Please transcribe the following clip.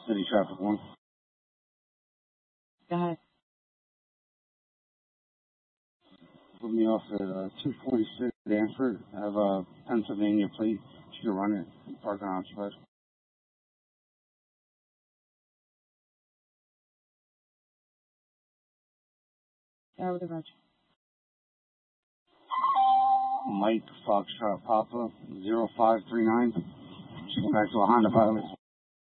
City Traffic 1. Go ahead. Put me off at 246 Danford. I have a Pennsylvania plate. You can run it. Park on outside. Go with the reg. Mike Foxtrot Papa 0539. Should go back to a Honda Pilot.